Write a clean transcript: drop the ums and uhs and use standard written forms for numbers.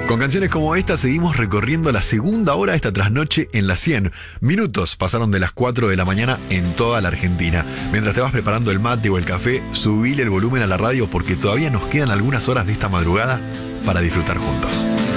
Con canciones como esta seguimos recorriendo la segunda hora de esta trasnoche en la 100. Minutos pasaron de las 4 de la mañana en toda la Argentina. Mientras te vas preparando el mate o el café, subile el volumen a la radio porque todavía nos quedan algunas horas de esta madrugada para disfrutar juntos.